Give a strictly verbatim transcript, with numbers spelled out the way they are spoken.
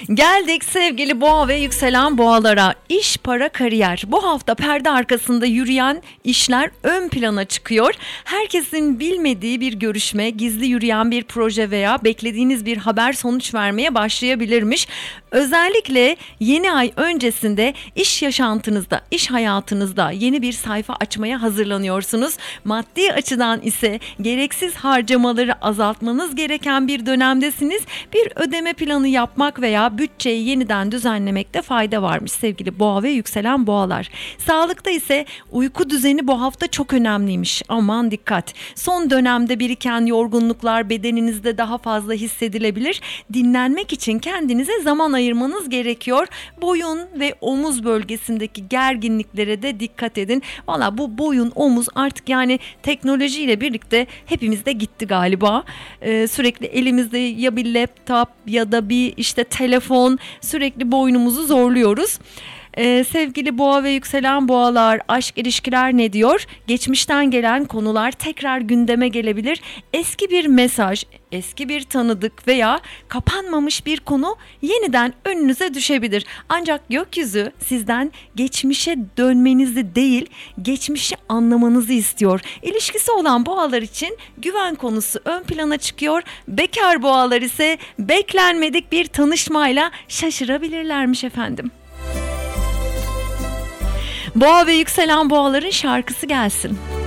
Geldik sevgili boğa ve yükselen boğalara. İş, para, kariyer. Bu hafta perde arkasında yürüyen işler ön plana çıkıyor. Herkesin bilmediği bir görüşme, gizli yürüyen bir proje veya beklediğiniz bir haber sonuç vermeye başlayabilirmiş. Özellikle yeni ay öncesinde iş yaşantınızda, iş hayatınızda yeni bir sayfa açmaya hazırlanıyorsunuz. Maddi açıdan ise gereksiz harcamaları azaltmanız gereken bir dönemdesiniz. Bir ödeme planı yapmak veya bütçeyi yeniden düzenlemekte fayda varmış sevgili boğa ve yükselen boğalar. Sağlıkta ise uyku düzeni bu hafta çok önemliymiş. Aman dikkat. Son dönemde biriken yorgunluklar bedeninizde daha fazla hissedilebilir. Dinlenmek için kendinize zaman ayırmanız gerekiyor. Boyun ve omuz bölgesindeki gerginliklere de dikkat edin. Valla bu boyun, omuz artık yani teknolojiyle birlikte hepimizde gitti galiba. Ee, sürekli elimizde ya bir laptop ya da bir işte telefon, sürekli boynumuzu zorluyoruz. Ee, sevgili boğa ve yükselen boğalar, aşk, ilişkiler ne diyor? Geçmişten gelen konular tekrar gündeme gelebilir. Eski bir mesaj, eski bir tanıdık veya kapanmamış bir konu yeniden önünüze düşebilir. Ancak gökyüzü sizden geçmişe dönmenizi değil, geçmişi anlamanızı istiyor. İlişkisi olan boğalar için güven konusu ön plana çıkıyor. Bekar boğalar ise beklenmedik bir tanışmayla şaşırabilirlermiş efendim. Boğa ve yükselen boğaların şarkısı gelsin.